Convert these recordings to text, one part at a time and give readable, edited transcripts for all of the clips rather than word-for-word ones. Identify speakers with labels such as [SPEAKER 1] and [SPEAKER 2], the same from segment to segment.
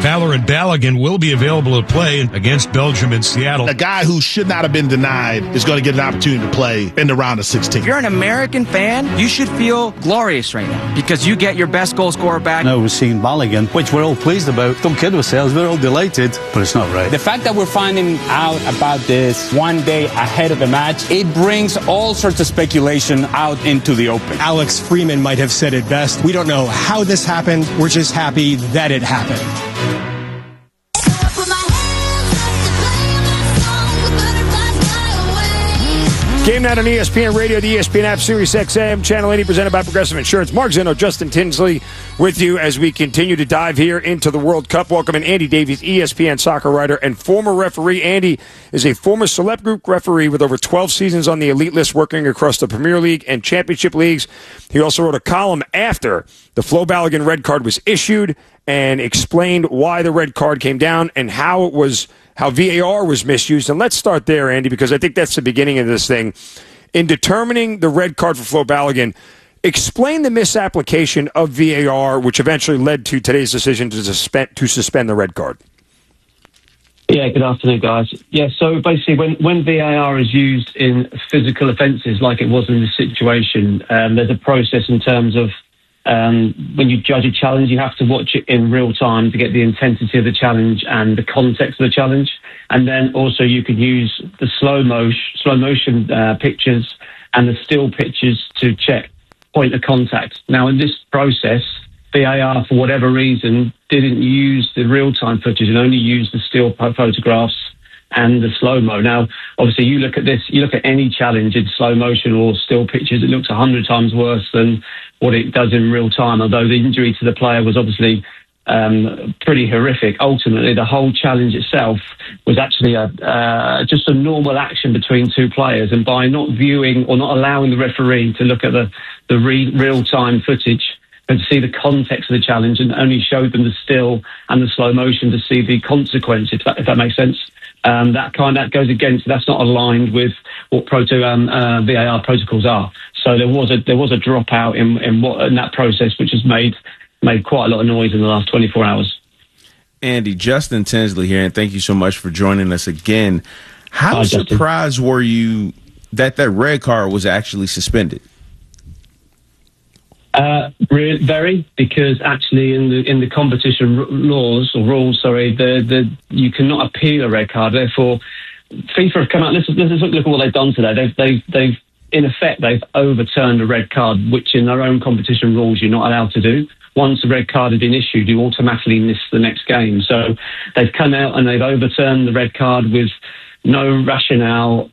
[SPEAKER 1] Valorant Balogun will be available to play against Belgium in Seattle.
[SPEAKER 2] A guy who should not have been denied is going to get an opportunity to play in the round of 16.
[SPEAKER 3] If you're an American fan, you should feel glorious right now because you get your best goal scorer back.
[SPEAKER 4] Now we're seeing Balogun, which we're all pleased about. Don't kid ourselves, we're all delighted, but it's not right.
[SPEAKER 5] The fact that we're finding out about this one day ahead of the match, it brings all sorts of speculation out into the open.
[SPEAKER 6] Alex Freeman might have said it best. We don't know how this happened. We're just happy that it happened.
[SPEAKER 7] Game night on ESPN Radio, the ESPN app, Sirius XM, Channel 80, presented by Progressive Insurance. Mark Zinno, Justin Tinsley with you as we continue to dive here into the World Cup. Welcoming Andy Davies, ESPN soccer writer and former referee. Andy is a former Select Group referee with over 12 seasons on the elite list, working across the Premier League and Championship leagues. He also wrote a column after the Flo Balogun red card was issued and explained why the red card came down and how VAR was misused. And let's start there, Andy, because I think that's the beginning of this thing. In determining the red card for Flo Balogun, explain the misapplication of VAR, which eventually led to today's decision to suspend the red card.
[SPEAKER 8] Yeah, good afternoon, guys. Yeah, so basically when VAR is used in physical offences, like it was in this situation, there's a process in terms of when you judge a challenge, you have to watch it in real time to get the intensity of the challenge and the context of the challenge. And then also you could use the slow motion pictures and the still pictures to check point of contact. Now, in this process, VAR, for whatever reason, didn't use the real-time footage and only used the still photographs and the slow-mo. Now, obviously, you look at any challenge in slow motion or still pictures, it looks 100 times worse than what it does in real time, although the injury to the player was obviously pretty horrific. Ultimately, the whole challenge itself was actually just a normal action between two players, and by not viewing or not allowing the referee to look at the real-time footage and to see the context of the challenge and only showed them the still and the slow motion to see the consequence, if that makes sense. That goes against, that's not aligned with what VAR protocols are. So there was a dropout in that process, which has made quite a lot of noise in the last 24 hours.
[SPEAKER 9] Andy, Justin Tinsley here, and thank you so much for joining us again. How surprised were you that red card was actually suspended?
[SPEAKER 8] Very, because actually in the competition laws or rules, you cannot appeal a red card. Therefore, FIFA have come out. Let's look at what they've done today. They've in effect overturned a red card, which in their own competition rules you're not allowed to do. Once a red card had been issued, you automatically miss the next game. So they've come out and they've overturned the red card with no rationale.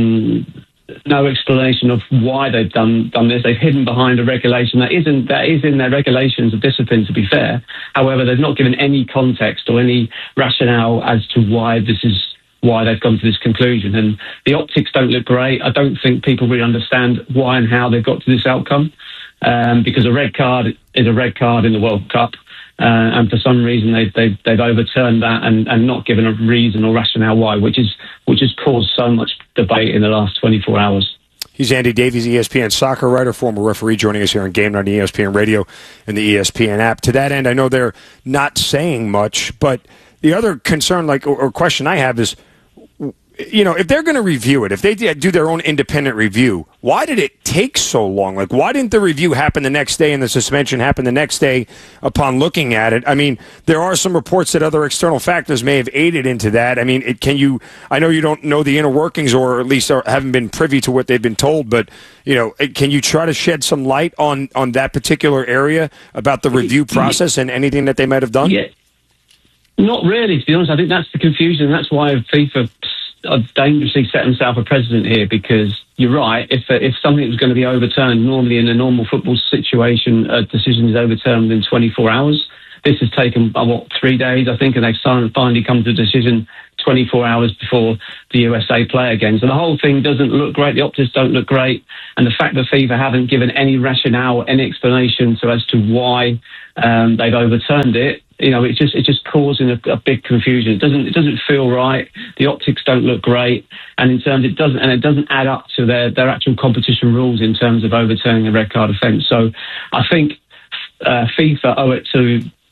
[SPEAKER 8] No explanation of why they've done this. They've hidden behind a regulation that is in their regulations of discipline, to be fair. However, they've not given any context or any rationale as to why they've come to this conclusion. And the optics don't look great. I don't think people really understand why and how they've got to this outcome, because a red card is a red card in the World Cup. And for some reason they've overturned that and not given a reason or rationale why, which has caused so much debate in the last 24 hours.
[SPEAKER 7] He's Andy Davies, ESPN soccer writer, former referee, joining us here on Game Night on ESPN Radio and the ESPN app. To that end, I know they're not saying much, but the other concern, or question I have is, if they're going to review it, if they do their own independent review, why did it take so long? Why didn't the review happen the next day and the suspension happen the next day upon looking at it? I mean, there are some reports that other external factors may have aided into that. I mean, I know you don't know the inner workings, or at least haven't been privy to what they've been told, but, can you try to shed some light on that particular area about the review process and anything that they might have done?
[SPEAKER 8] Yeah. Not really, to be honest. I think that's the confusion. That's why FIFA have dangerously set themselves a precedent here, because you're right. If something was going to be overturned, normally in a normal football situation, a decision is overturned within 24 hours. This has taken 3 days, I think, and they've finally come to a decision 24 hours before the USA play again. So the whole thing doesn't look great. The optics don't look great, and the fact that FIFA haven't given any rationale, any explanation as to why they've overturned it. It's just causing a big confusion. It doesn't feel right. The optics don't look great, and it doesn't add up to their actual competition rules in terms of overturning a red card offence. So I think FIFA owe it to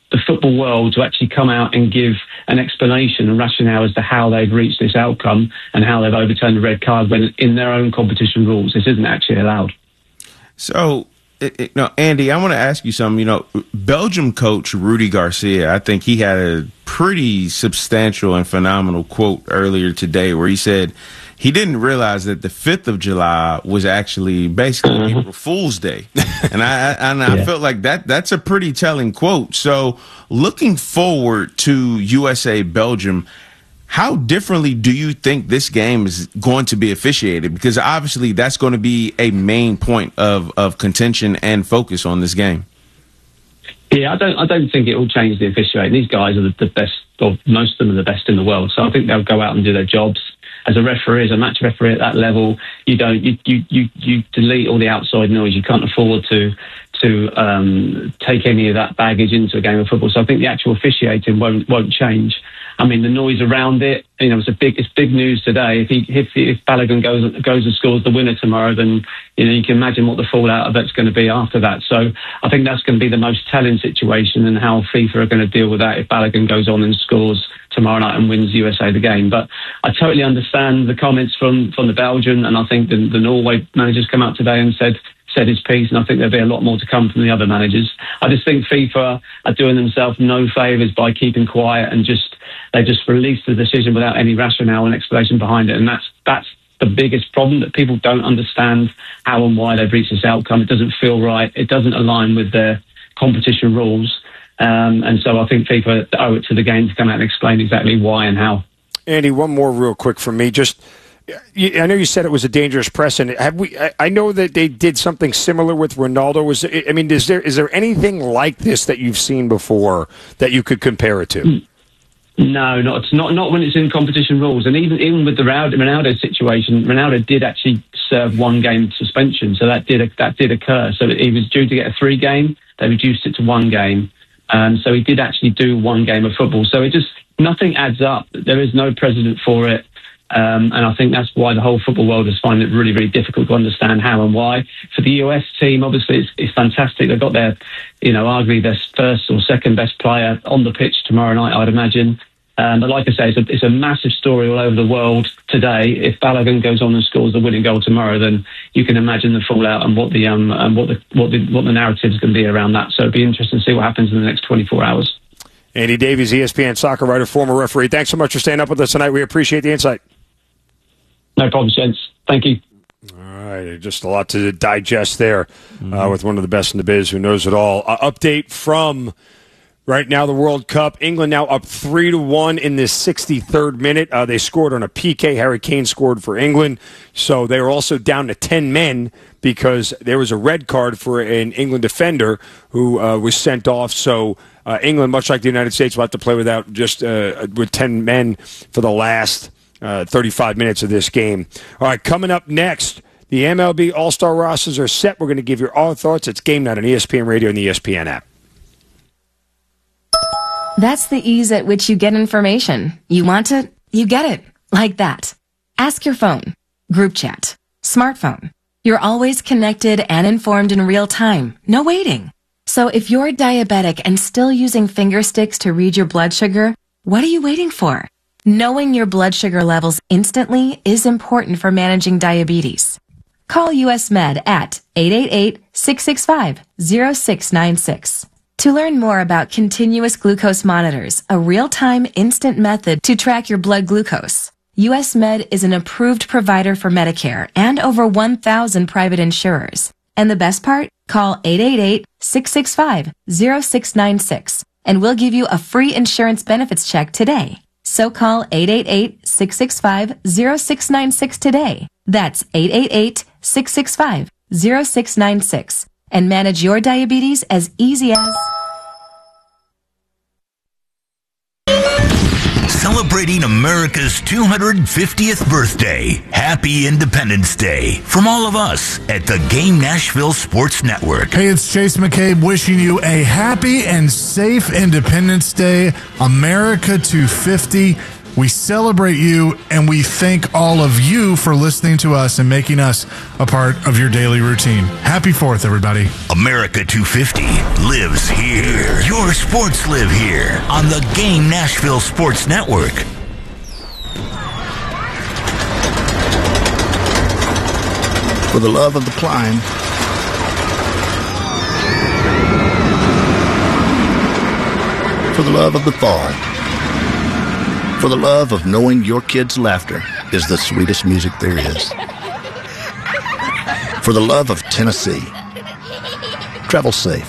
[SPEAKER 8] the football world to actually come out and give an explanation and rationale as to how they've reached this outcome and how they've overturned the red card when in their own competition rules this isn't actually allowed.
[SPEAKER 9] So, Andy, I want to ask you something. Belgium coach Rudy Garcia, I think he had a pretty substantial and phenomenal quote earlier today where he said he didn't realize that the 5th of July was actually basically April Fool's Day. And I felt like that's a pretty telling quote. So looking forward to USA-Belgium, how differently do you think this game is going to be officiated? Because obviously that's going to be a main point of contention and focus on this game.
[SPEAKER 8] Yeah, I don't think it will change the officiating. These guys are the best, or most of them are the best in the world. So I think they'll go out and do their jobs. As a referee, as a match referee at that level, you delete all the outside noise. You can't afford to take any of that baggage into a game of football. So I think the actual officiating won't change. I mean, the noise around it, it's big news today. If Balogun goes and scores the winner tomorrow, then you can imagine what the fallout of that's going to be after that. So I think that's going to be the most telling situation, and how FIFA are going to deal with that if Balogun goes on and scores tomorrow night and wins USA the game. But I totally understand the comments from the Belgian, and I think the Norway managers come out today and said his piece, and I think there'll be a lot more to come from the other managers. I just think FIFA are doing themselves no favours by keeping quiet and they just released the decision without any rationale and explanation behind it, and that's the biggest problem, that people don't understand how and why they've reached this outcome. It doesn't feel right. It doesn't align with their competition rules. And so I think FIFA owe it to the game to come out and explain exactly why and how. Andy, one more real quick from me. I know you said it was a dangerous precedent. I know that they did something similar with Ronaldo. Is there anything like this that you've seen before that you could compare it to? No, not when it's in competition rules. And even with the Ronaldo situation, Ronaldo did actually serve 1 game suspension, so that did occur. So he was due to get a 3-game. They reduced it to 1 game. So he did actually do 1 game of football. So nothing adds up. There is no precedent for it. And I think that's why the whole football world is finding it really, really difficult to understand how and why. For the US team, obviously, it's fantastic. They've got their, arguably their first or second best player on the pitch tomorrow night, I'd imagine. But like I say, it's a massive story all over the world today. If Balogun goes on and scores the winning goal tomorrow, then you can imagine the fallout and what the narrative is going to be around that. So it'll be interesting to see what happens in the next 24 hours. Andy Davies, ESPN soccer writer, former referee. Thanks so much for staying up with us tonight. We appreciate the insight. No problem, gents. Thank you. All right, just a lot to digest there with one of the best in the biz who knows it all. Update from right now the World Cup. England now up 3-1 in the 63rd minute. They scored on a PK. Harry Kane scored for England. So they were also down to 10 men because there was a red card for an England defender who was sent off. So England, much like the United States, will have to play with 10 men for the last 35 minutes of this game. All right, coming up next, the MLB All-Star rosters are set. We're going to give you our thoughts. It's Game Night on ESPN Radio and the ESPN app.
[SPEAKER 10] That's the ease at which you get information. You want it, you get it. Like that. Ask your phone. Group chat. Smartphone. You're always connected and informed in real time. No waiting. So if you're diabetic and still using finger sticks to read your blood sugar, what are you waiting for? Knowing your blood sugar levels instantly is important for managing diabetes. Call US Med at 888-665-0696. To learn more about continuous glucose monitors, a real-time instant method to track your blood glucose, US Med is an approved provider for Medicare and over 1,000 private insurers. And the best part? Call 888-665-0696 and we'll give you a free insurance benefits check today. So call 888-665-0696 today. That's 888-665-0696 and manage your diabetes as easy as...
[SPEAKER 11] Celebrating America's 250th birthday. Happy Independence Day from all of us at the Game Nashville Sports Network.
[SPEAKER 12] Hey, it's Chase McCabe wishing you a happy and safe Independence Day. America 250. We celebrate you, and we thank all of you for listening to us and making us a part of your daily routine. Happy 4th, everybody.
[SPEAKER 11] America 250 lives here. Your sports live here on the Game Nashville Sports Network.
[SPEAKER 13] For the love of the climb, for the love of the fall, for the love of knowing your kids' laughter is the sweetest music there is. For the love of Tennessee, travel safe.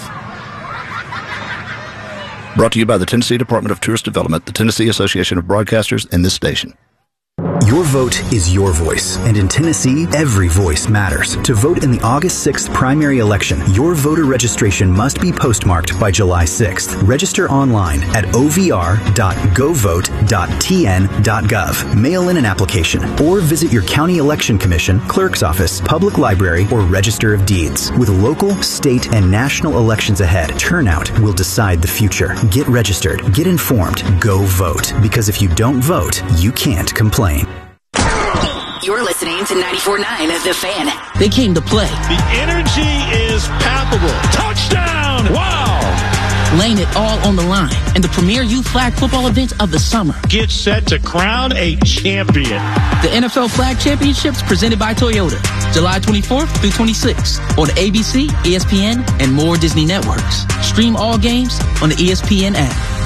[SPEAKER 13] Brought to you by the Tennessee Department of Tourist Development, the Tennessee Association of Broadcasters, and this station.
[SPEAKER 14] Your vote is your voice, and in Tennessee, every voice matters. To vote in the August 6th primary election, your voter registration must be postmarked by July 6th. Register online at ovr.govote.tn.gov. Mail in an application, or visit your county election commission, clerk's office, public library, or register of deeds. With local, state, and national elections ahead, turnout will decide the future. Get registered, get informed, go vote. Because if you don't vote, you can't complain.
[SPEAKER 15] You're listening to 94.9 The Fan. They came to play.
[SPEAKER 2] The energy is palpable. Touchdown! Wow!
[SPEAKER 15] Laying it all on the line in the premier youth flag football event of the summer.
[SPEAKER 2] Get set to crown a champion.
[SPEAKER 15] The NFL Flag Championships presented by Toyota. July 24th through 26th on ABC, ESPN, and more Disney networks. Stream all games on the ESPN app.